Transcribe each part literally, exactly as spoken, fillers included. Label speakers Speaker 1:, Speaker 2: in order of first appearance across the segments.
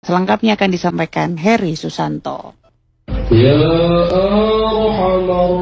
Speaker 1: Selengkapnya akan disampaikan Heri Susanto.
Speaker 2: Ya Arhamar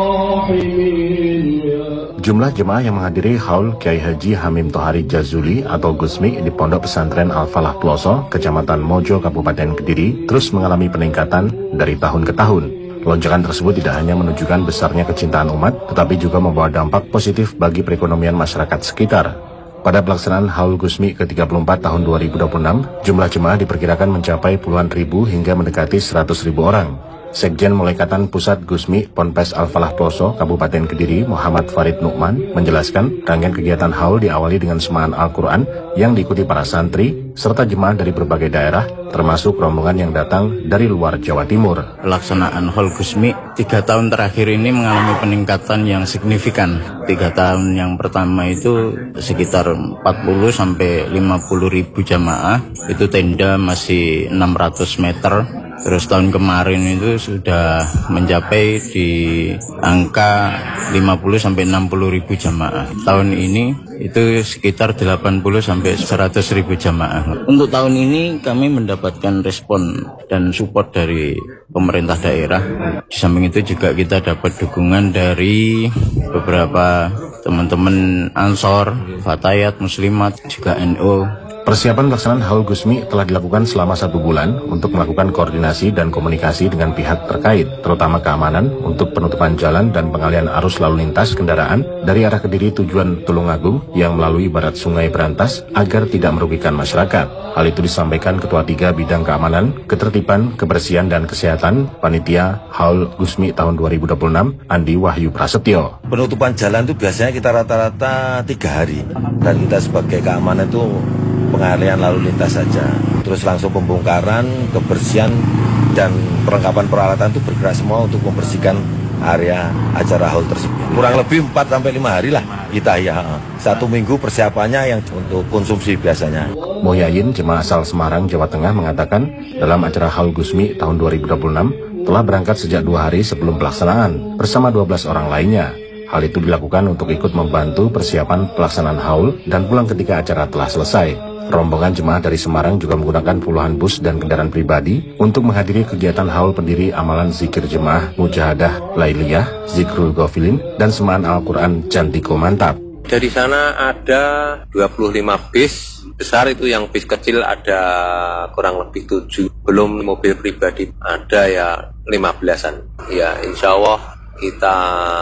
Speaker 2: Rahimin.
Speaker 3: Jumlah jemaah yang menghadiri haul Kiai Haji Hamim Tohari Jazuli atau Gusmi di Pondok Pesantren Al-Falah Ploso, Kecamatan Mojo, Kabupaten Kediri, terus mengalami peningkatan dari tahun ke tahun. Lonjakan tersebut tidak hanya menunjukkan besarnya kecintaan umat, tetapi juga membawa dampak positif bagi perekonomian masyarakat sekitar. Pada pelaksanaan haul Gusmi ke tiga puluh empat tahun dua ribu dua puluh enam, jumlah jemaah diperkirakan mencapai puluhan ribu hingga mendekati seratus ribu orang. Sekjen Mulekatan Pusat Gusmi Ponpes Al-Falah Ploso, Kabupaten Kediri, Muhammad Farid Nukman, menjelaskan rangkaian kegiatan haul diawali dengan semaan Al-Quran yang diikuti para santri, serta jemaah dari berbagai daerah, termasuk rombongan yang datang dari luar Jawa Timur.
Speaker 4: Pelaksanaan haul Gusmi tiga tahun terakhir ini mengalami peningkatan yang signifikan. Tiga tahun yang pertama itu sekitar empat puluh sampai lima puluh ribu jamaah, itu tenda masih enam ratus meter. Terus tahun kemarin itu sudah mencapai di angka lima puluh sampai enam puluh ribu jamaah. Tahun ini itu sekitar delapan puluh sampai seratus ribu jamaah. Untuk tahun ini kami mendapatkan respon dan support dari pemerintah daerah. Di samping itu juga kita dapat dukungan dari beberapa teman-teman Ansor, Fatayat, Muslimat, juga N U.
Speaker 3: Persiapan pelaksanaan haul Gusmi telah dilakukan selama satu bulan untuk melakukan koordinasi dan komunikasi dengan pihak terkait, terutama keamanan untuk penutupan jalan dan pengalihan arus lalu lintas kendaraan dari arah Kediri tujuan Tulungagung yang melalui barat Sungai Berantas agar tidak merugikan masyarakat. Hal itu disampaikan Ketua tiga Bidang Keamanan, Ketertiban, Kebersihan, dan Kesehatan Panitia Haul Gusmi tahun dua ribu dua puluh enam, Andi Wahyu Prasetyo.
Speaker 5: Penutupan jalan itu biasanya kita rata-rata tiga hari, dan kita sebagai keamanan itu pengalihan lalu lintas saja. Terus langsung pembongkaran, kebersihan, dan perlengkapan peralatan itu bergerak semua untuk membersihkan area acara haul tersebut. Kurang lebih empat sampai lima hari lah kita ya. Satu minggu persiapannya yang untuk konsumsi biasanya.
Speaker 3: Moyayin, jemaah asal Semarang, Jawa Tengah mengatakan dalam acara haul Gusmi tahun dua ribu dua puluh enam telah berangkat sejak dua hari sebelum pelaksanaan bersama dua belas orang lainnya. Hal itu dilakukan untuk ikut membantu persiapan pelaksanaan haul dan pulang ketika acara telah selesai. Rombongan jemaah dari Semarang juga menggunakan puluhan bus dan kendaraan pribadi untuk menghadiri kegiatan haul pendiri amalan zikir jemaah Mujahadah Lailiyah, Zikrul Ghafilin, dan semaan Al-Quran Jantiko Mantap.
Speaker 6: Dari sana ada dua puluh lima bis besar, itu yang bis kecil ada kurang lebih tujuh, belum mobil pribadi ada ya lima belasan. Ya insya Allah kita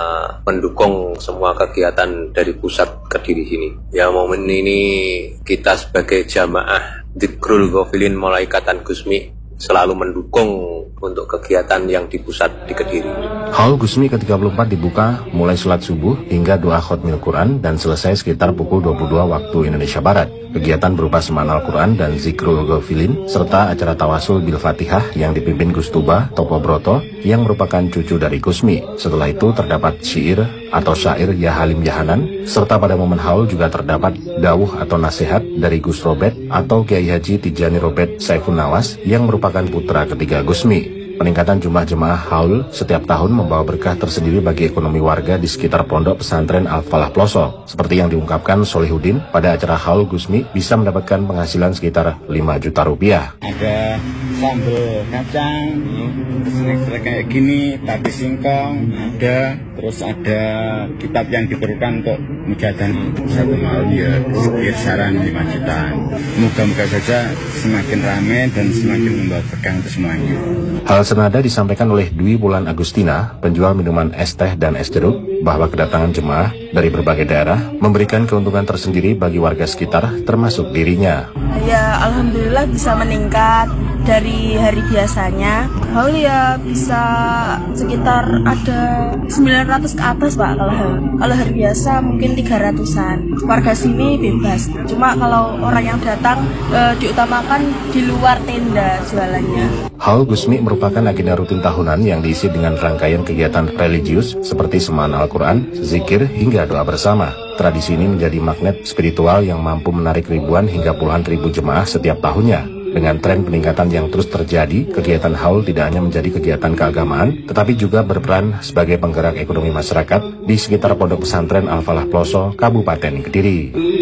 Speaker 6: mendukung semua kegiatan dari pusat Kediri sini. Ya momen ini kita sebagai jamaah Zikrul Ghafilin Mulekatan Gusmi selalu mendukung untuk kegiatan yang di pusat di Kediri.
Speaker 3: Haul Gusmi ke tiga puluh empat dibuka mulai sholat subuh hingga doa khotmil Quran dan selesai sekitar pukul dua puluh dua waktu Indonesia Barat. Kegiatan berupa semaan Al-Quran dan Zikrul Ghafilin serta acara tawasul bil Fatihah yang dipimpin Gus Tuba Topo Broto yang merupakan cucu dari Gusmi. Setelah itu terdapat syair atau syair Ya Halim Ya Hanan, serta pada momen haul juga terdapat dawuh atau nasihat dari Gus Robet atau Kiai Haji Tijani Robet Saifun Nawas yang merupakan putra ketiga Gusmi. Peningkatan jumlah jemaah haul setiap tahun membawa berkah tersendiri bagi ekonomi warga di sekitar Pondok Pesantren Al-Falah Ploso. Seperti yang diungkapkan Solihuddin, pada acara haul Gusmi bisa mendapatkan penghasilan sekitar lima juta rupiah.
Speaker 4: Ada sambal kacang, terus kayak gini, tape singkong, ada, terus ada kitab yang diperlukan untuk mujahadah satu malam ya kisaran lima jutaan. Moga-moga saja semakin ramai dan semakin membawa berkah untuk semuanya.
Speaker 3: Hal senada disampaikan oleh Dwi Wulan Agustina, penjual minuman es teh dan es jeruk, bahwa kedatangan jemaah dari berbagai daerah memberikan keuntungan tersendiri bagi warga sekitar, termasuk dirinya.
Speaker 7: Ya, alhamdulillah bisa meningkat dari hari biasanya. Haul ya bisa sekitar ada sembilan ratus ke atas Pak kalau haul. Kalau hari biasa mungkin tiga ratusan. Warga sini bebas. Cuma kalau orang yang datang e, diutamakan di luar tenda jualannya.
Speaker 3: Haul Gusmi merupakan agenda rutin tahunan yang diisi dengan rangkaian kegiatan religius seperti semaan Al-Quran, zikir, hingga doa bersama. Tradisi ini menjadi magnet spiritual yang mampu menarik ribuan hingga puluhan ribu jemaah setiap tahunnya. Dengan tren peningkatan yang terus terjadi, kegiatan haul tidak hanya menjadi kegiatan keagamaan, tetapi juga berperan sebagai penggerak ekonomi masyarakat di sekitar Pondok Pesantren Al-Falah Ploso, Kabupaten Kediri.